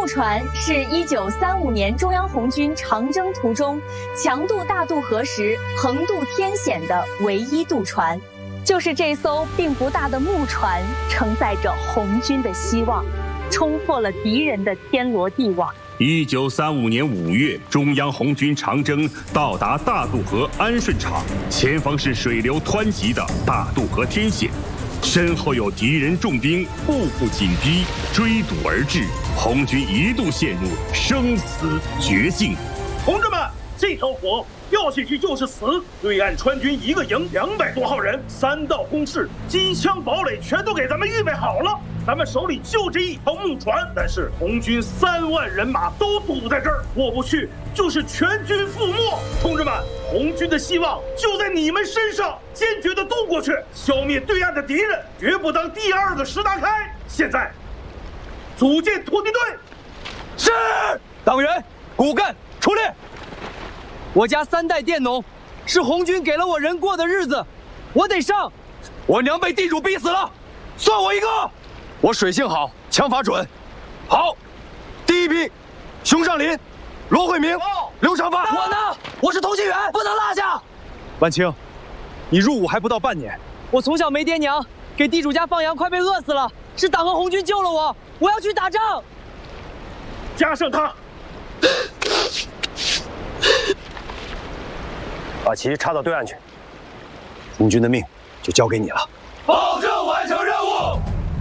木船是1935年中央红军长征途中强渡大渡河时横渡天险的唯一渡船。就是这艘并不大的木船，承载着红军的希望，冲破了敌人的天罗地网。 1935年5月，中央红军长征到达大渡河安顺场，前方是水流湍急的大渡河天险，身后有敌人重兵步步紧逼，追堵而至，红军一度陷入生死绝境。 同志们，这条河掉下去就是死！对岸川军一个营200多号人，3道工事，机枪堡垒全都给咱们预备好了。咱们手里就这一条木船，但是红军3万人马都堵在这儿，过不去就是全军覆没。同志们，红军的希望就在你们身上，坚决的渡过去，消灭对岸的敌人，绝不当第2个石达开。现在，组建突击队。 是，党员骨干出列。我家3代佃农，是红军给了我人过的日子，我得上。我娘被地主逼死了，算我一个。我水性好，枪法准。好，第一批，熊尚林、罗慧明、刘长发。我呢？我是通信员，不能落下。万青，你入伍还不到半年，我从小没爹娘，给地主家放羊，快被饿死了。是党和红军救了我，我要去打仗。 加上他。 把旗插到对岸去，红军的命就交给你了。